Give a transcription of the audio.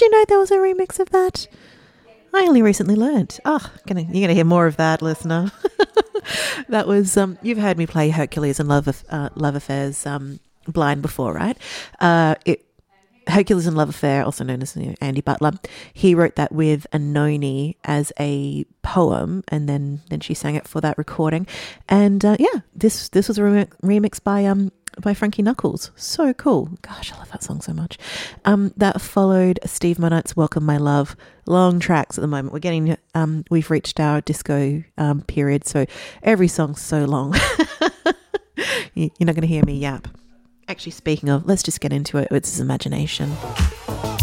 you know there was a remix of that? I only recently learnt. Oh, you're gonna hear more of that, listener. That was you've heard me play Hercules and Love Affairs blind before, right? Hercules and Love Affair, also known as Andy Butler, he wrote that with Anoni as a poem, and then she sang it for that recording. And this was a remix by Frankie Knuckles. So cool. Gosh, I love that song so much. That followed Steve Monite's Welcome My Love. Long tracks at the moment. We've reached our disco period, so every song's so long. You're not going to hear me yap. Actually, speaking of, let's just get into it. It's his imagination.